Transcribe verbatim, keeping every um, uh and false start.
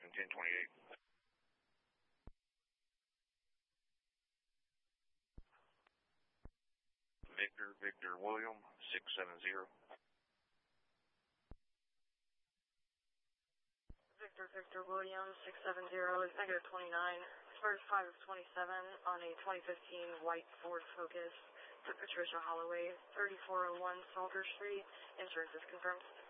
Falcon ten twenty-eight. Victor, Victor William, six seven zero. Victor, Victor William, six seven zero is negative twenty-nine. First five of twenty-seven on a twenty fifteen white Ford Focus to Patricia Holloway, thirty-four oh one Salter Street. Insurance is confirmed.